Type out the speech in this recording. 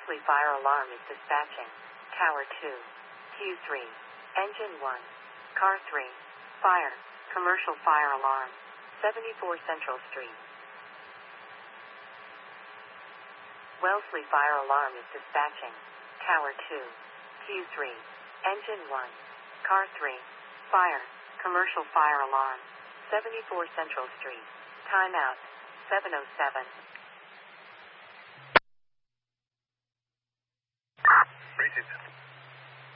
Wellesley Fire Alarm is dispatching. Tower 2. Q3. Engine 1. Car 3. Fire. Commercial fire alarm. 74 Central Street. Wellesley Fire Alarm is dispatching. Tower 2. Q3. Engine 1. Car 3. Fire. Commercial fire alarm. 74 Central Street. Timeout. 7:07.